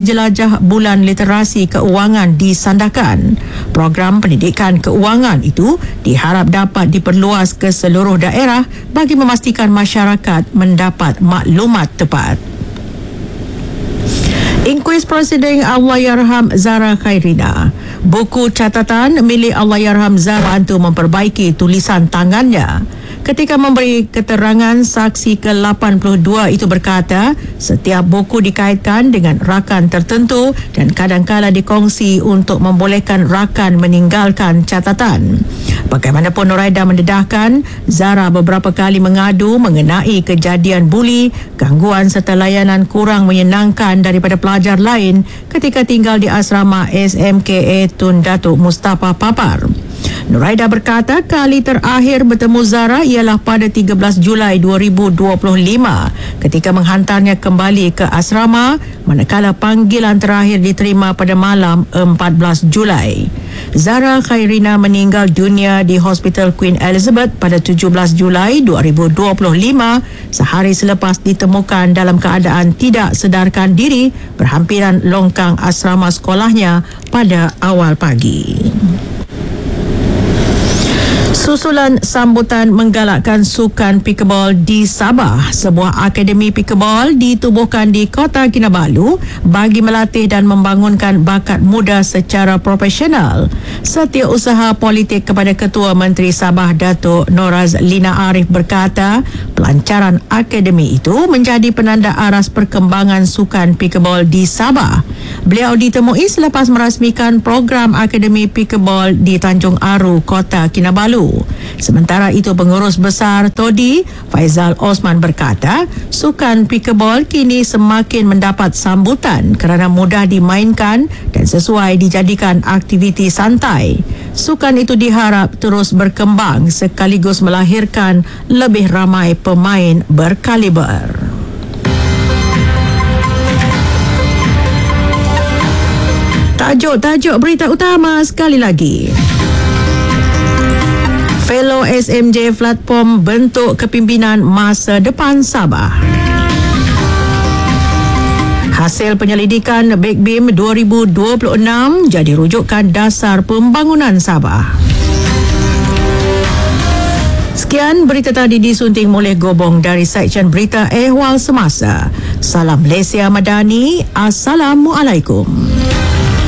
jelajah Bulan Literasi Keuangan disandarkan. Program pendidikan keuangan itu diharap dapat diperluas ke seluruh daerah bagi memastikan masyarakat mendapat maklumat tepat. Inkuis Presiden Allahyarham Zara Khairina. Buku catatan milik Allahyarham Zara bantu memperbaiki tulisan tangannya. Ketika memberi keterangan, saksi ke-82 itu berkata setiap buku dikaitkan dengan rakan tertentu dan kadang-kala dikongsi untuk membolehkan rakan meninggalkan catatan. Bagaimanapun, Nuraida mendedahkan Zara beberapa kali mengadu mengenai kejadian buli, gangguan serta layanan kurang menyenangkan daripada pelajar lain ketika tinggal di asrama SMKA Tun Datuk Mustafa Papar. Nuraida berkata kali terakhir bertemu Zara ialah pada 13 Julai 2025 ketika menghantarnya kembali ke asrama, manakala panggilan terakhir diterima pada malam 14 Julai. Zara Khairina meninggal dunia di Hospital Queen Elizabeth pada 17 Julai 2025 sehari selepas ditemukan dalam keadaan tidak sedarkan diri berhampiran longkang asrama sekolahnya pada awal pagi. Susulan sambutan menggalakkan sukan pikebol di Sabah. Sebuah akademi pikebol ditubuhkan di Kota Kinabalu bagi melatih dan membangunkan bakat muda secara profesional. Setiausaha politik kepada Ketua Menteri Sabah Datuk Norazlina Arif berkata, pelancaran akademi itu menjadi penanda aras perkembangan sukan pikebol di Sabah. Beliau ditemui selepas merasmikan program akademi pikebol di Tanjung Aru, Kota Kinabalu. Sementara itu, pengurus besar TODI Faizal Osman berkata sukan pikebol kini semakin mendapat sambutan kerana mudah dimainkan dan sesuai dijadikan aktiviti santai. Sukan itu diharap terus berkembang sekaligus melahirkan lebih ramai pemain berkaliber. Tajuk berita utama sekali lagi. Fellow SMJ platform bentuk kepimpinan masa depan Sabah. Hasil penyelidikan Big Beam 2026 jadi rujukan dasar pembangunan Sabah. Sekian berita tadi disunting oleh Gobong dari Seksyen Berita Ehwal Semasa. Salam Malaysia Madani. Assalamualaikum.